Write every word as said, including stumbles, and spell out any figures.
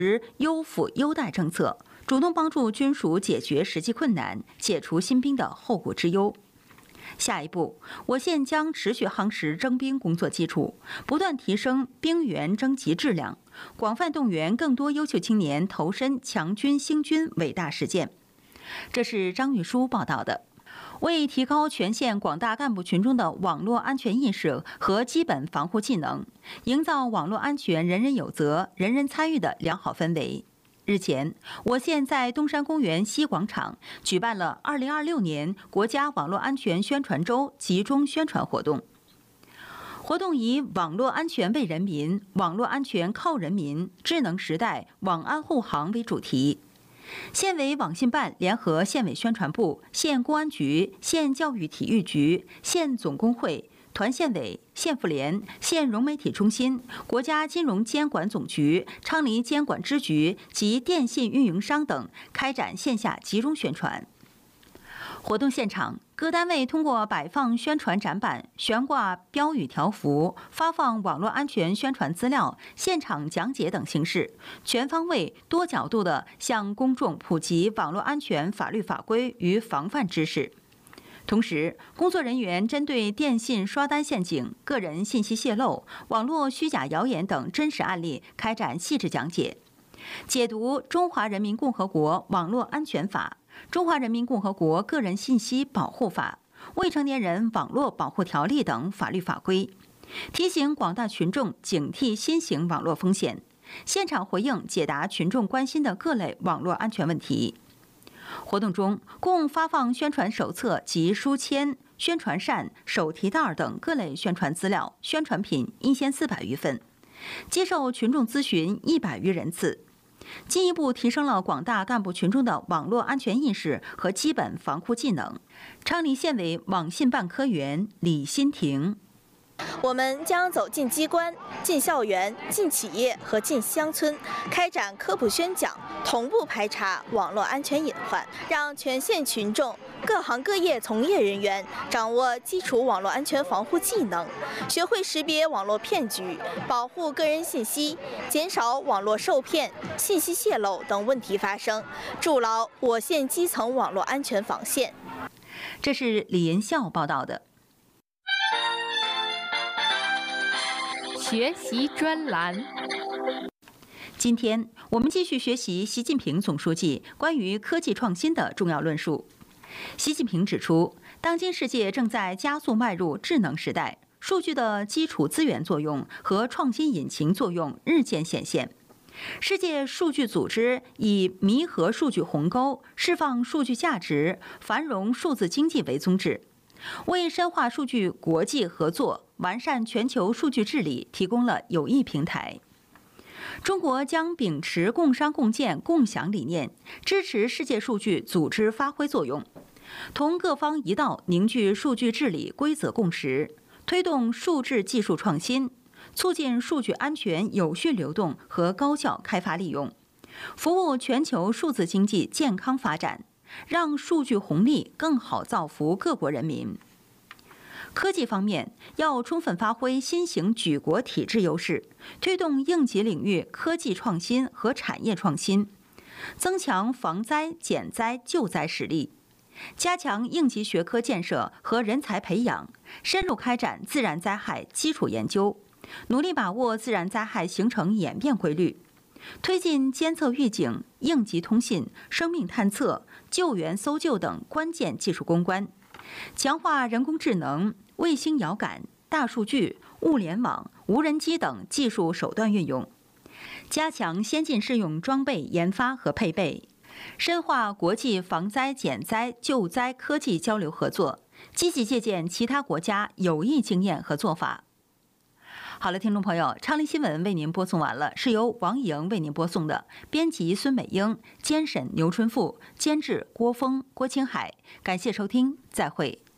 优抚优待政策，主动帮助军属解决实际困难，解除新兵的后顾之忧。下一步，我县将持续夯实征兵工作基础，不断提升兵员征集质量，广泛动员更多优秀青年投身强军兴军伟大实践。这是张玉书报道的。为提高全县广大干部群众的网络安全意识和基本防护技能，营造网络安全人人有责、人人参与的良好氛围。日前，我县在东山公园西广场举办了二零二六年国家网络安全宣传周集中宣传活动。活动以“网络安全为人民，网络安全靠人民，智能时代网安护航”为主题。县委网信办联合县委宣传部、县公安局、县教育体育局、县总工会、团县委、县妇联、县融媒体中心、国家金融监管总局、昌黎监管支局及电信运营商等开展线下集中宣传。活动现场，各单位通过摆放宣传展板、悬挂标语条幅、发放网络安全宣传资料、现场讲解等形式，全方位、多角度地向公众普及网络安全法律法规与防范知识。同时，工作人员针对电信刷单陷阱、个人信息泄露、网络虚假谣言等真实案例开展细致讲解，解读《中华人民共和国网络安全法》、《中华人民共和国个人信息保护法》、《未成年人网络保护条例》等法律法规，提醒广大群众警惕新型网络风险，现场回应解答群众关心的各类网络安全问题。活动中，共发放宣传手册及书签、宣传扇、手提袋等各类宣传资料、宣传品一千四百余份，接受群众咨询一百余人次，进一步提升了广大干部群众的网络安全意识和基本防护技能。昌黎县委网信办科员李新婷。 我们将走进机关、进校园、进企业和进乡村，开展科普宣讲，同步排查网络安全隐患，让全县群众、各行各业从业人员掌握基础网络安全防护技能，学会识别网络骗局，保护个人信息，减少网络受骗、信息泄露等问题发生，筑牢我县基层网络安全防线。 这是李银孝报道的。 学习专栏。 今天我们继续学习习近平总书记关于科技创新的重要论述。习近平指出，当今世界正在加速迈入智能时代，数据的基础资源作用和创新引擎作用日渐显现。世界数据组织以弥合数据鸿沟、释放数据价值、繁荣数字经济为宗旨，为深化数据国际合作、完善全球数据治理提供了有益平台。中国将秉持共商共建共享理念，支持世界数据组织发挥作用，同各方一道凝聚数据治理规则共识，推动数字技术创新，促进数据安全有序流动和高效开发利用，服务全球数字经济健康发展，让数据红利更好造福各国人民。科技方面，要充分发挥新型举国体制优势，推动应急领域科技创新和产业创新，增强防灾减灾救灾实力，加强应急学科建设和人才培养，深入开展自然灾害基础研究，努力把握自然灾害形成演变规律，推进监测预警、应急通信、生命探测、救援搜救等关键技术攻关，强化人工智能、卫星遥感、大数据、物联网、无人机等技术手段运用，加强先进适用装备研发和配备，深化国际防灾减灾救灾科技交流合作，积极借鉴其他国家有益经验和做法。好了，听众朋友，昌黎新闻为您播送完了，是由王莹为您播送的，编辑孙美英，监审牛春富，监制郭峰、郭青海。感谢收听，再会。